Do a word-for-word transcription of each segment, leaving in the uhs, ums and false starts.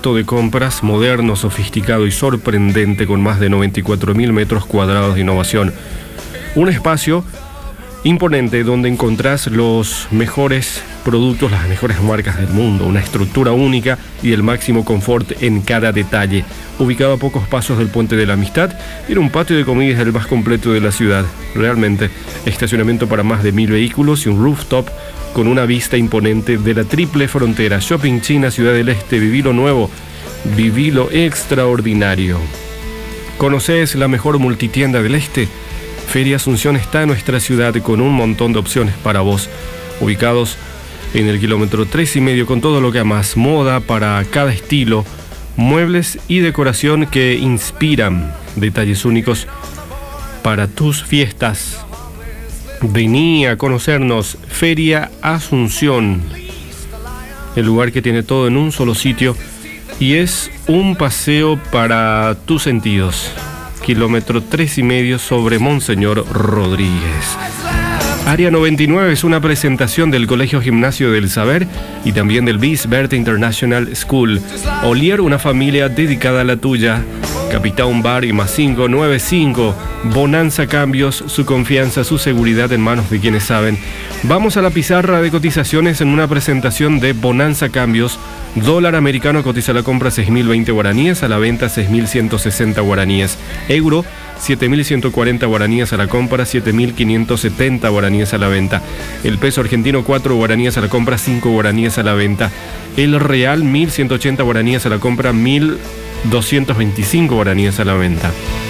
formato de compras moderno, sofisticado y sorprendente con más de noventa y cuatro mil metros cuadrados de innovación. Un espacio imponente donde encontrás los mejores productos, las mejores marcas del mundo, una estructura única y el máximo confort en cada detalle. Ubicado a pocos pasos del Puente de la Amistad, tiene un patio de comidas el más completo de la ciudad. Realmente, estacionamiento para más de mil vehículos y un rooftop con una vista imponente de la triple frontera. Shopping China, Ciudad del Este, viví lo nuevo, viví lo extraordinario. ¿Conoces la mejor multitienda del Este? Feria Asunción está en nuestra ciudad con un montón de opciones para vos, ubicados en el kilómetro tres y medio con todo lo que amas, moda para cada estilo, muebles y decoración que inspiran, detalles únicos para tus fiestas. Vení a conocernos, Feria Asunción, el lugar que tiene todo en un solo sitio y es un paseo para tus sentidos. Kilómetro tres y medio sobre Monseñor Rodríguez. Área noventa y nueve es una presentación del Colegio Gimnasio del Saber y también del Bis Verde International School. Olier, una familia dedicada a la tuya. Capitán Bar y más cinco nueve cinco. Bonanza Cambios, su confianza, su seguridad en manos de quienes saben. Vamos a la pizarra de cotizaciones en una presentación de Bonanza Cambios. Dólar americano cotiza a la compra seis mil veinte guaraníes, a la venta seis mil ciento sesenta guaraníes. Euro, siete mil ciento cuarenta guaraníes a la compra, siete mil quinientos setenta guaraníes a la venta. El peso argentino, cuatro guaraníes a la compra, cinco guaraníes a la venta. El real, mil ciento ochenta guaraníes a la compra, mil doscientos veinticinco guaraníes a la venta.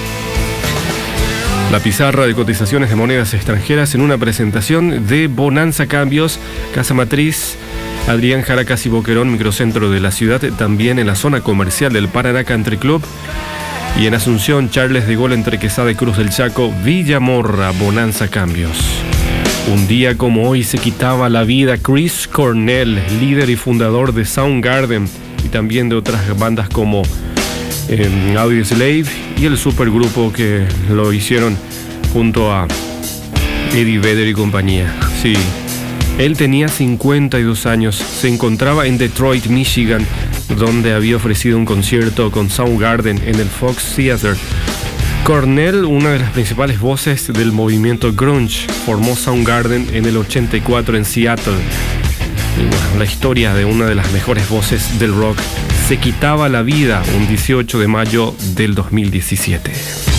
La pizarra de cotizaciones de monedas extranjeras en una presentación de Bonanza Cambios, Casa Matriz, Adrián Jara, Casi Boquerón, microcentro de la ciudad, también en la zona comercial del Paraná Country Club. Y en Asunción, Charles de Gaulle entre Quesada y Cruz del Chaco, Villamorra, Bonanza Cambios. Un día como hoy se quitaba la vida Chris Cornell, líder y fundador de Soundgarden y también de otras bandas como eh, Audioslave y el supergrupo que lo hicieron junto a Eddie Vedder y compañía. Sí. Él tenía cincuenta y dos años, se encontraba en Detroit, Michigan, donde había ofrecido un concierto con Soundgarden en el Fox Theater. Cornell, una de las principales voces del movimiento grunge, formó Soundgarden en el ochenta y cuatro en Seattle. Y bueno, la historia de una de las mejores voces del rock se quitaba la vida un dieciocho de mayo del dos mil diecisiete.